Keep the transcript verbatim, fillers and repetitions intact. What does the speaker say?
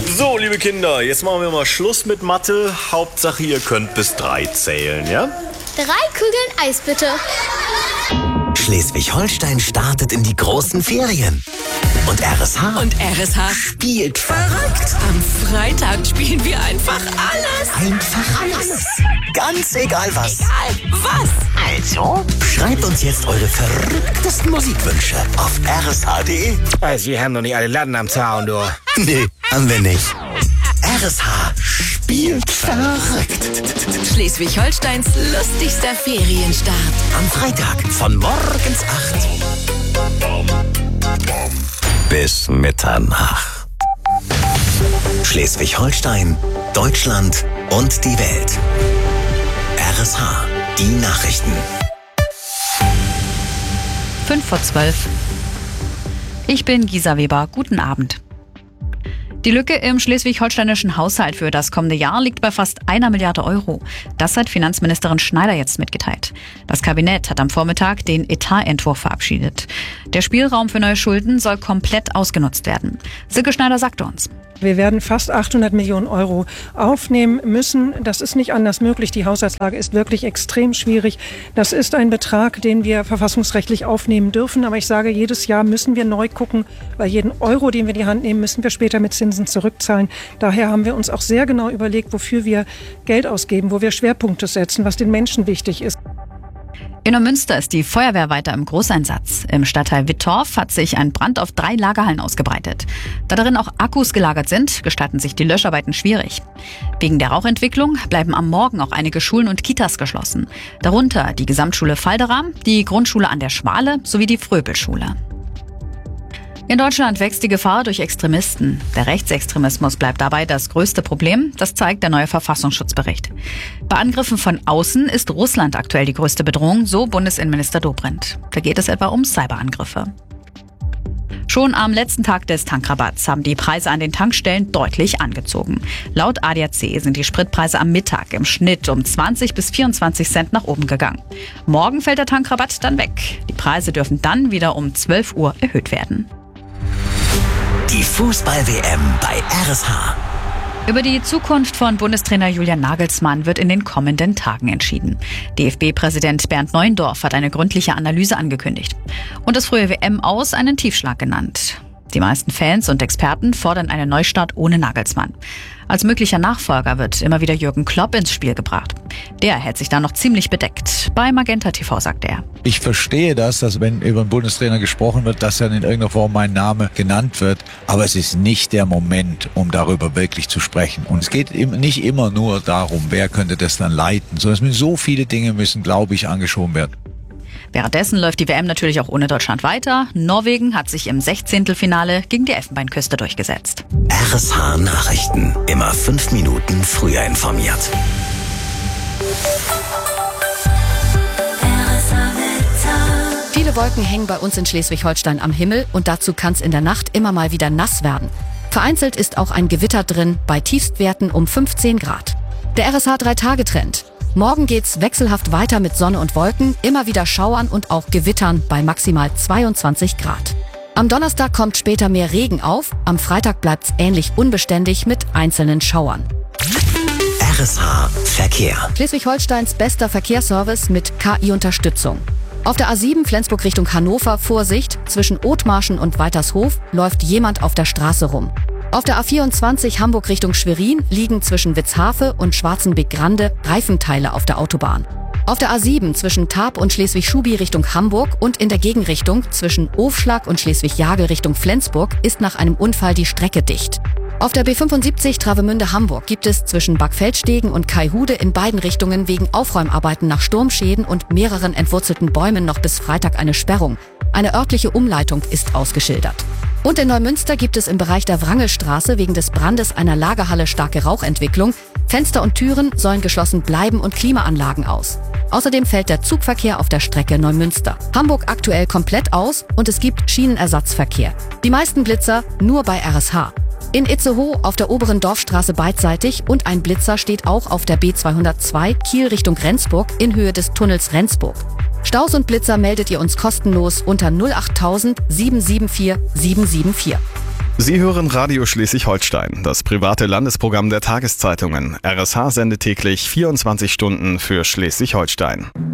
So, liebe Kinder, jetzt machen wir mal Schluss mit Mathe. Hauptsache, ihr könnt bis drei zählen, ja? Drei Kugeln Eis, bitte. Schleswig-Holstein startet in die großen Ferien. Und R S H. Und R S H spielt verrückt. Am Freitag spielen wir einfach alles. Einfach alles. Ganz egal was. Egal was. Also, schreibt uns jetzt eure verrücktesten Musikwünsche auf r s h punkt d e. Also, Sie haben doch nicht alle Latten am Zaun, du. Nee, haben wir nicht. R S H spielt verrückt. Schleswig-Holsteins lustigster Ferienstart. Am Freitag von morgens acht bis Mitternacht. Schleswig-Holstein, Deutschland und die Welt. R S H, die Nachrichten. Fünf vor zwölf. Ich bin Gisa Weber. Guten Abend. Die Lücke im schleswig-holsteinischen Haushalt für das kommende Jahr liegt bei fast einer Milliarde Euro. Das hat Finanzministerin Schneider jetzt mitgeteilt. Das Kabinett hat am Vormittag den Etatentwurf verabschiedet. Der Spielraum für neue Schulden soll komplett ausgenutzt werden. Silke Schneider sagte uns: Wir werden fast achthundert Millionen Euro aufnehmen müssen. Das ist nicht anders möglich. Die Haushaltslage ist wirklich extrem schwierig. Das ist ein Betrag, den wir verfassungsrechtlich aufnehmen dürfen. Aber ich sage, jedes Jahr müssen wir neu gucken, weil jeden Euro, den wir in die Hand nehmen, müssen wir später mit Zinsen zurückzahlen. Daher haben wir uns auch sehr genau überlegt, wofür wir Geld ausgeben, wo wir Schwerpunkte setzen, was den Menschen wichtig ist. In Neumünster ist die Feuerwehr weiter im Großeinsatz. Im Stadtteil Wittorf hat sich ein Brand auf drei Lagerhallen ausgebreitet. Da darin auch Akkus gelagert sind, gestalten sich die Löscharbeiten schwierig. Wegen der Rauchentwicklung bleiben am Morgen auch einige Schulen und Kitas geschlossen. Darunter die Gesamtschule Faldera, die Grundschule an der Schwale sowie die Fröbelschule. In Deutschland wächst die Gefahr durch Extremisten. Der Rechtsextremismus bleibt dabei das größte Problem, das zeigt der neue Verfassungsschutzbericht. Bei Angriffen von außen ist Russland aktuell die größte Bedrohung, so Bundesinnenminister Dobrindt. Da geht es etwa um Cyberangriffe. Schon am letzten Tag des Tankrabatts haben die Preise an den Tankstellen deutlich angezogen. Laut A D A C sind die Spritpreise am Mittag im Schnitt um zwanzig bis vierundzwanzig Cent nach oben gegangen. Morgen fällt der Tankrabatt dann weg. Die Preise dürfen dann wieder um zwölf Uhr erhöht werden. Die Fußball-W M bei R S H. Über die Zukunft von Bundestrainer Julian Nagelsmann wird in den kommenden Tagen entschieden. D F B-Präsident Bernd Neuendorf hat eine gründliche Analyse angekündigt und das frühe W M-Aus einen Tiefschlag genannt. Die meisten Fans und Experten fordern einen Neustart ohne Nagelsmann. Als möglicher Nachfolger wird immer wieder Jürgen Klopp ins Spiel gebracht. Der hält sich da noch ziemlich bedeckt. Bei Magenta T V sagte er: Ich verstehe das, dass wenn über einen Bundestrainer gesprochen wird, dass dann in irgendeiner Form mein Name genannt wird. Aber es ist nicht der Moment, um darüber wirklich zu sprechen. Und es geht nicht immer nur darum, wer könnte das dann leiten, sondern es müssen so viele Dinge müssen, glaube ich, angeschoben werden. Währenddessen läuft die W M natürlich auch ohne Deutschland weiter. Norwegen hat sich im Sechzehntelfinale gegen die Elfenbeinküste durchgesetzt. R S H Nachrichten. Immer fünf Minuten früher informiert. Viele Wolken hängen bei uns in Schleswig-Holstein am Himmel und dazu kann es in der Nacht immer mal wieder nass werden. Vereinzelt ist auch ein Gewitter drin, bei Tiefstwerten um fünfzehn Grad. Der R S H drei Tage Trend. Morgen geht's wechselhaft weiter mit Sonne und Wolken, immer wieder Schauern und auch Gewittern bei maximal zweiundzwanzig Grad. Am Donnerstag kommt später mehr Regen auf, am Freitag bleibt's ähnlich unbeständig mit einzelnen Schauern. R S H Verkehr. Schleswig-Holsteins bester Verkehrsservice mit K I-Unterstützung. Auf der A sieben Flensburg Richtung Hannover, Vorsicht, zwischen Othmarschen und Weitershof läuft jemand auf der Straße rum. Auf der A vierundzwanzig Hamburg Richtung Schwerin liegen zwischen Witzhafe und Schwarzenbeck-Grande Reifenteile auf der Autobahn. Auf der A sieben zwischen Tarp und Schleswig-Schubi Richtung Hamburg und in der Gegenrichtung zwischen Ofschlag und Schleswig-Jagel Richtung Flensburg ist nach einem Unfall die Strecke dicht. Auf der B fünfundsiebzig Travemünde-Hamburg gibt es zwischen Backfeldstegen und Kaihude in beiden Richtungen wegen Aufräumarbeiten nach Sturmschäden und mehreren entwurzelten Bäumen noch bis Freitag eine Sperrung. Eine örtliche Umleitung ist ausgeschildert. Und in Neumünster gibt es im Bereich der Wrangelstraße wegen des Brandes einer Lagerhalle starke Rauchentwicklung. Fenster und Türen sollen geschlossen bleiben und Klimaanlagen aus. Außerdem fällt der Zugverkehr auf der Strecke Neumünster. Hamburg aktuell komplett aus und es gibt Schienenersatzverkehr. Die meisten Blitzer nur bei R S H. In Itzehoe auf der oberen Dorfstraße beidseitig und ein Blitzer steht auch auf der B zweihundertzwei Kiel Richtung Rendsburg in Höhe des Tunnels Rendsburg. Staus und Blitzer meldet ihr uns kostenlos unter null acht null null sieben sieben vier sieben sieben vier. Sie hören Radio Schleswig-Holstein, das private Landesprogramm der Tageszeitungen. R S H sendet täglich vierundzwanzig Stunden für Schleswig-Holstein.